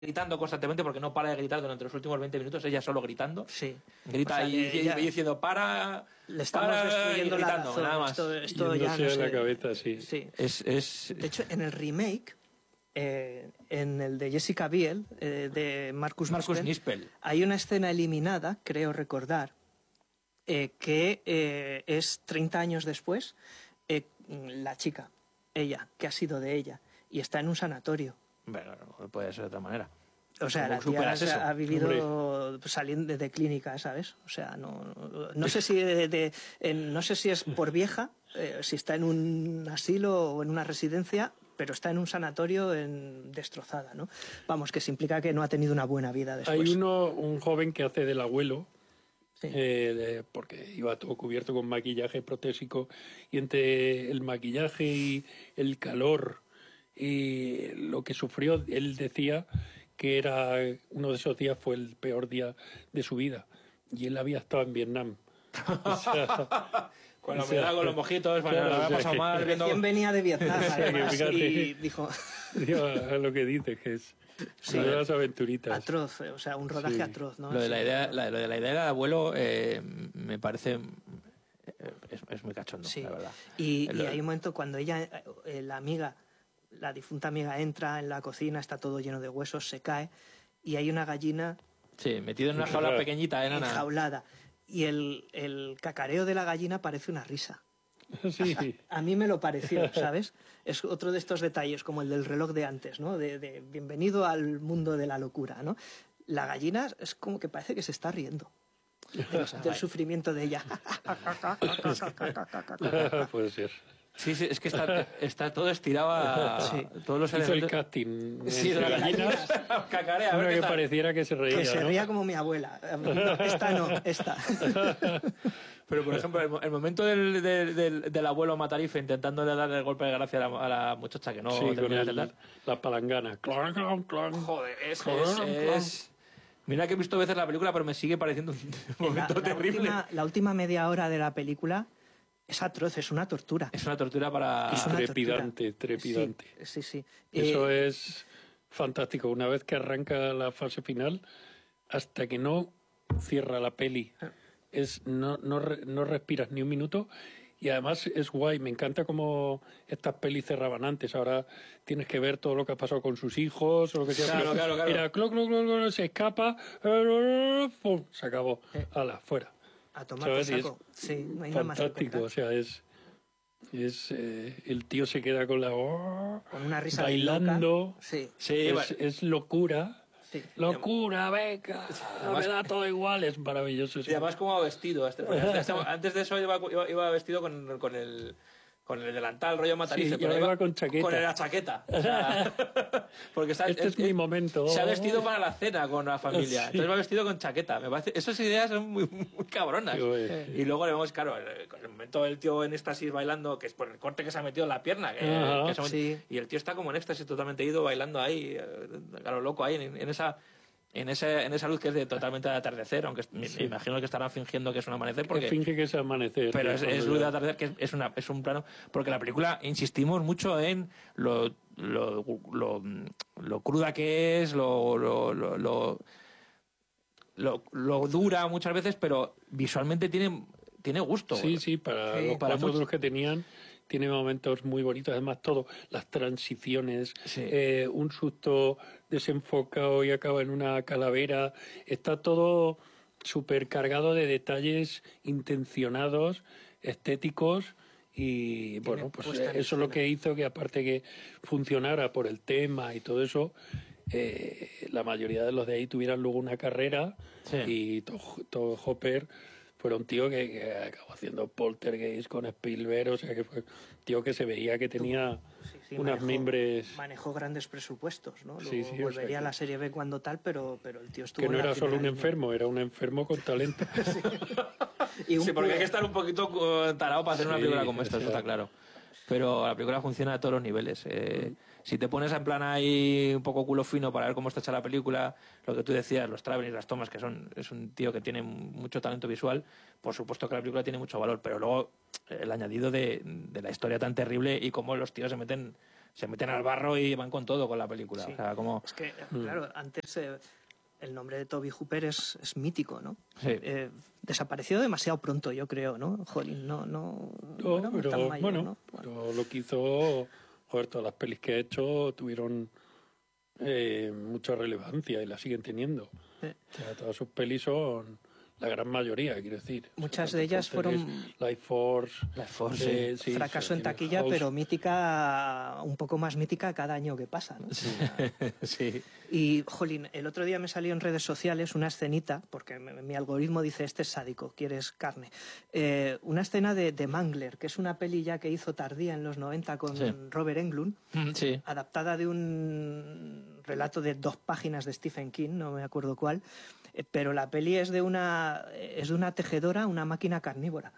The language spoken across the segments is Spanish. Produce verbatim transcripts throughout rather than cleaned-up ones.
gritando constantemente porque no para de gritar durante los últimos veinte minutos, ella solo gritando. Sí. Grita o sea, y, ella, y diciendo para, le estamos para destruyendo y gritando, la razón, nada más. Esto, esto ya no a sé. la cabeza, sí. sí. Es, es... De hecho, en el remake, eh, en el de Jessica Biel, eh, de Marcus, Marcus Nispel, Nispel, hay una escena eliminada, creo recordar, eh, que eh, es treinta años después, eh, la chica, ella, que ha sido de ella, y está en un sanatorio. Bueno, no puede ser de otra manera. O sea, la tía eso? ha vivido Hombre. saliendo de clínica, ¿sabes? O sea, no, no, no sé si de, de, en, no sé si es por vieja, eh, si está en un asilo o en una residencia, pero está en un sanatorio en, destrozada, ¿no? Vamos, que se implica que no ha tenido una buena vida después. Hay uno, un joven que hace del abuelo, sí. eh, de, porque iba todo cubierto con maquillaje protésico, y entre el maquillaje y el calor y lo que sufrió, él decía que era uno de esos días fue el peor día de su vida, y él había estado en Vietnam. O sea, con la humedad, con los mojitos, bueno, claro, lo había pasado mal viendo... Recién venía de Vietnam, además, fíjate, y dijo... A lo que dice, que es sí, una de las aventuritas. Atroz, o sea, un rodaje sí. atroz, ¿no? Lo de la idea, la, lo de la idea del abuelo eh, me parece... Es, es muy cachondo, sí. la verdad. Y, y hay un momento cuando ella, eh, la amiga... La difunta amiga entra en la cocina, está todo lleno de huesos, se cae, y hay una gallina... Sí, metido en una jaula pequeñita, enana. Enjaulada. Y el, el cacareo de la gallina parece una risa. Sí. A, a mí me lo pareció, ¿sabes? Es otro de estos detalles, como el del reloj de antes, ¿no? De, de bienvenido al mundo de la locura, ¿no? La gallina es como que parece que se está riendo del, del sufrimiento de ella. Puede ser. Sí, sí, es que está, está todo estirado a sí. todos los Hizo elementos. el casting sí, de las gallinas. Cacarea, a ver que qué tal. Pareciera que se reía. Que se ¿no? ría como mi abuela. No, esta no, esta. Pero, por ejemplo, el, el momento del, del, del, del abuelo Matarife intentando darle el golpe de gracia a la, a la muchacha que no sí, termina con el, de tentar. La palangana. Clan, clan, clan. Joder, es, es, es... Mira que he visto veces la película, pero me sigue pareciendo un momento la, la terrible. Última, la última media hora de la película... Es atroz, es una tortura. Es una tortura para... Es una trepidante, tortura. trepidante. Sí, sí. sí. Eso eh... es fantástico. Una vez que arranca la fase final, hasta que no cierra la peli, es no, no, no respiras ni un minuto. Y además es guay, me encanta cómo estas pelis cerraban antes. Ahora tienes que ver todo lo que ha pasado con sus hijos o lo que sea. Claro, claro, claro. Mira, cloc, cloc, cloc, cloc, se escapa, ¡pum! Se acabó. Eh. Hala, fuera. A tomar por saco. Sí, no hay nada más que fantástico, o sea, es... es eh, el tío se queda con la... Oh, con una risa bailando. Loca. Sí. sí es, vale. es locura. Sí. Locura, beca. Además, me da todo igual, es maravilloso. Y además cómo va vestido. Este, antes de eso iba, iba, iba vestido con, con el... con el delantal, rollo Matarife, sí, pero iba iba con chaqueta. Con la chaqueta. O sea, porque está, este es, es mi momento. Se ha vestido para la cena con la familia. Sí. Entonces va vestido con chaqueta. Me parece, esas ideas son muy, muy cabronas. Sí, y luego le vemos, claro, el, el momento del tío en éxtasis bailando, que es por el corte que se ha metido en la pierna. Que, Ajá, que son, sí. Y el tío está como en éxtasis totalmente ido, bailando ahí, a lo loco ahí, en, en esa... En, ese, en esa luz que es de totalmente de atardecer, aunque me, sí. me imagino que estarán fingiendo que es un amanecer. Porque, que finge que es amanecer. Pero es, es luz de atardecer, que es, es, una, es un plano. Porque la película, insistimos mucho en lo, lo, lo, lo cruda que es, lo, lo, lo, lo, lo, lo dura muchas veces, pero visualmente tiene, tiene gusto. Sí, sí, para sí, los para cuatro los que tenían. Tiene momentos muy bonitos, además todo, las transiciones, sí. eh, un susto desenfocado y acaba en una calavera, está todo súper cargado de detalles intencionados, estéticos, y bueno, pues eso es lo que hizo que aparte que funcionara por el tema y todo eso, eh, la mayoría de los de ahí tuvieran luego una carrera, sí. Y todo, todo Hopper... Fue un tío que, que acabó haciendo Poltergeist con Spielberg, o sea que fue un tío que se veía que tenía sí, sí, unas manejó, mimbres... Manejó grandes presupuestos, ¿no? Luego sí, sí, volvería o sea, a la serie B cuando tal, pero, pero el tío estuvo... Que no en la era solo un línea. enfermo, era un enfermo con talento. sí. Y un sí, porque hay que estar un poquito tarado para hacer sí, una película como esta, eso está claro. Pero la película funciona a todos los niveles. Eh, mm. Si te pones en plan ahí un poco culo fino para ver cómo está hecha la película, lo que tú decías, los travelings, las tomas, que son es un tío que tiene mucho talento visual, por supuesto que la película tiene mucho valor, pero luego el añadido de, de la historia tan terrible y cómo los tíos se meten se meten al barro y van con todo con la película. Sí. O sea, como... Es que, claro, antes eh, el nombre de Toby Hooper es, es mítico, ¿no? Sí. Eh, desapareció demasiado pronto, yo creo, ¿no? Jolín, no... no, no, no pero, tan mayor, bueno, ¿no? pero lo que hizo, joder, todas las pelis que ha hecho tuvieron eh, mucha relevancia y la siguen teniendo. Sí. O sea, todas sus pelis son... La gran mayoría, quiero decir. Muchas O sea, de ellas Poltergeist, fueron- Life Force. Life Force, eh, sí, Fracaso en sí, taquilla, House. pero mítica, un poco más mítica cada año que pasa, ¿no? sí. Y, jolín, el otro día me salió en redes sociales una escenita, porque mi, mi algoritmo dice, este es sádico, quieres carne. Eh, una escena de, de Mangler, que es una peli ya que hizo tardía en los noventa con Sí. Robert Englund, Mm, sí. adaptada de un relato de dos páginas de Stephen King, no me acuerdo cuál, eh, pero la peli es de una, es de una tejedora, una máquina carnívora.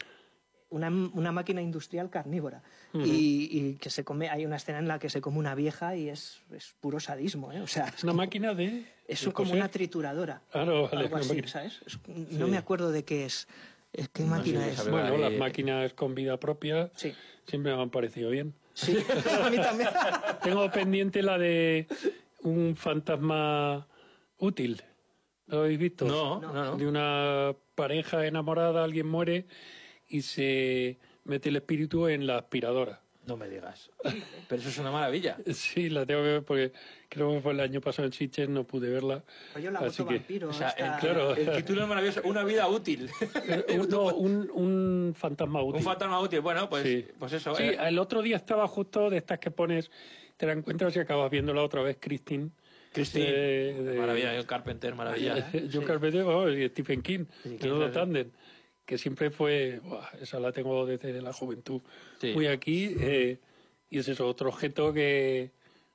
Una, una máquina industrial carnívora. Ujú. y, y que se come, hay una escena en la que se come una vieja y es, es puro sadismo, ¿eh? O sea, Es una máquina de... es de como coser. una trituradora. Ah, no, vale. Algo una así, máquina. ¿sabes? Es- No me acuerdo de qué es. Es- ¿Qué máquina sé, es? sabe- Bueno, Ahí- las máquinas con vida propia Sí. siempre me han parecido bien. Sí, a mí también. Tengo pendiente la de un fantasma útil. ¿Lo habéis visto? No, no, no. De una pareja enamorada, alguien muere y se mete el espíritu en la aspiradora. No me digas. Pero eso es una maravilla. Sí, la tengo que ver porque creo que fue el año pasado en Sitges, no pude verla. Oye, la Así moto que- vampiro. O sea, el, esta- claro. el título es maravilloso. Una vida útil. Un- no, un, un fantasma útil. Un fantasma útil. Bueno, pues, Sí. pues eso. Sí, eh. el otro día estaba justo de estas que pones, te la encuentras y acabas viéndola otra vez, Christine. Christine. De- de- Maravilla. John Carpenter, maravilla. John Carpenter oh, y Stephen King, Sí, de Nudo claro. Tandem, que siempre fue, buah, esa la tengo desde la juventud, Sí. muy aquí, eh, y es eso, otro objeto que,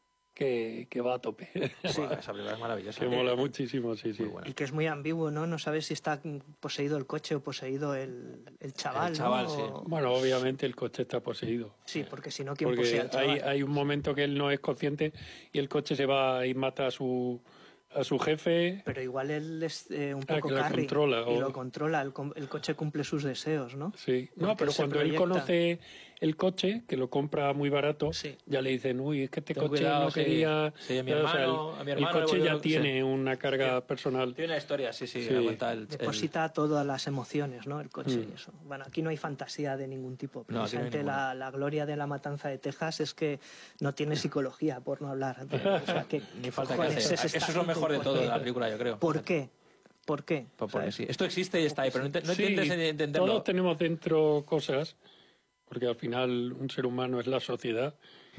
que, que va a tope, Buah, esa película es maravillosa. que mola muchísimo, sí, sí. Muy buena. Y que es muy ambiguo, ¿no? No sabes si está poseído el coche o poseído el, el chaval, El chaval, ¿no? sí. O- Bueno, obviamente el coche está poseído. Sí, porque si no, ¿quién posee Porque al chaval? hay, hay un momento que él no es consciente y el coche se va y mata a su, a su jefe. Pero igual él es eh, un Ah, poco que lo carry controla, y o- lo controla, el, com- el coche cumple sus deseos, ¿no? Sí, no, Porque pero se cuando él proyecta. conoce el coche, que lo compra muy barato, Sí. ya le dicen, uy, es que este Ten coche cuidado, no sí. quería... Sí, a mi O sea, hermano- el, a mi el hermano le coche ya volvió- tiene sí. una carga personal. Tiene una historia, sí, sí. Sí. la cuenta el- el- Deposita todas las emociones, ¿no? El coche Mm. y eso. Bueno, aquí no hay fantasía de ningún tipo. No, aquí no hay Precisamente ninguna. la, la gloria de la matanza de Texas es que no tiene psicología, por no hablar. de- o sea, que, Ni falta que cojones hacer. es esta Eso es lo gente? mejor de ¿Por todo de qué? la película, yo creo. ¿Por qué? ¿Por qué? Pues porque ¿Sabes? sí. Esto existe y está ahí, pero no, inte- no Sí, intentes entenderlo. todos tenemos dentro cosas, porque al final un ser humano es la sociedad,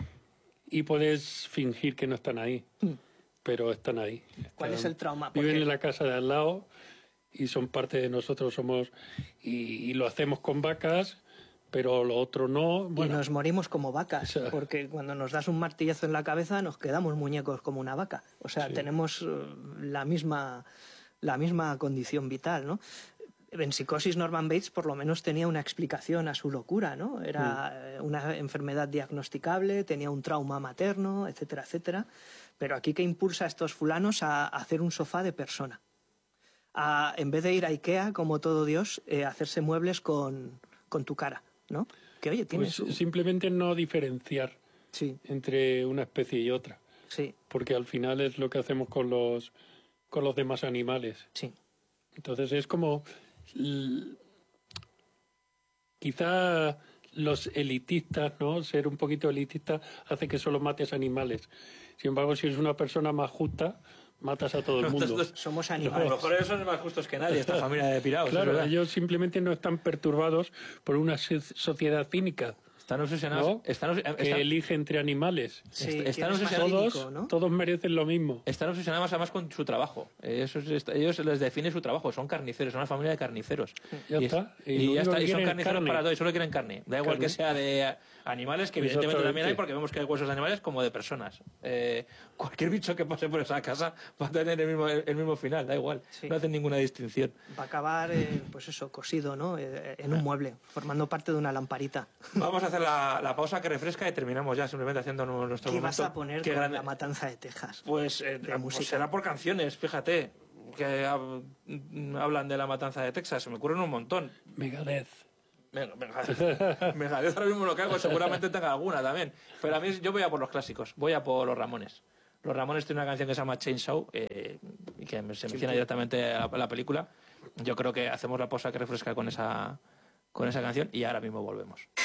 y puedes fingir que no están ahí, pero están ahí. ¿Cuál Están- es el trauma? Viven Porque- en la casa de al lado y son parte de nosotros, somos y, y lo hacemos con vacas, pero lo otro no. Y Bueno, nos morimos como vacas, O sea- porque cuando nos das un martillazo en la cabeza nos quedamos muñecos como una vaca. O sea, Sí. tenemos eh, la misma, la misma condición vital, ¿no? En Psicosis, Norman Bates por lo menos tenía una explicación a su locura, ¿no? Era eh, una enfermedad diagnosticable, tenía un trauma materno, etcétera, etcétera. Pero aquí, ¿qué impulsa a estos fulanos a hacer un sofá de persona? A, en vez de ir a Ikea, como todo Dios, eh, hacerse muebles con, con tu cara, ¿no? Que, oye, tiene pues su... simplemente no diferenciar Sí, entre una especie y otra, sí, porque al final es lo que hacemos con los con los demás animales. sí. Entonces es como l- quizá los elitistas, ¿no? Ser un poquito elitista hace que solo mates animales. Sin embargo, si eres una persona más justa, matas a todo el mundo. Somos A lo animales. mejor ellos son más justos que nadie, esta familia de pirados. es Claro, verdad. ellos simplemente no están perturbados por una so- sociedad cínica, Están obsesionados. ¿no? Están, obs- que están- elige entre animales. Sí, Est- que están eres más obsesionados cínico, Todos, ¿no? todos merecen lo mismo. están obsesionados además con su trabajo. Eso es- ellos les define su trabajo. Son carniceros, son una familia de carniceros. Ya y es- está. Y Y, lo ya único está. que Y son quieren es carniceros carne. para todo. Y solo quieren carne. Da igual Carne. que sea de animales, que evidentemente también hay, Exactamente. porque vemos que hay huesos de animales, como de personas. Eh, cualquier bicho que pase por esa casa va a tener el mismo, el mismo final. Da igual. Sí. No hacen ninguna distinción. Va a acabar, eh, pues eso, cosido, ¿no? Eh, en un mueble, formando parte de una lamparita. Vamos a hacer la, la pausa que refresca y terminamos ya simplemente haciendo nuestro ¿Qué momento. vas a poner Qué con grande- la matanza de Texas? Pues, eh, de pues música? será por canciones, fíjate, que hab- hablan de la matanza de Texas. Se me ocurren un montón. Megadeth. Venga, venga, Megadeth ahora mismo lo que hago, seguramente tenga alguna también. Pero a mí yo voy a por los clásicos, voy a por los Ramones. Los Ramones tienen una canción que se llama Chainsaw, eh, y que se menciona directamente a la, a la película. Yo creo que hacemos la pausa que refresca con esa, con esa canción y ahora mismo volvemos.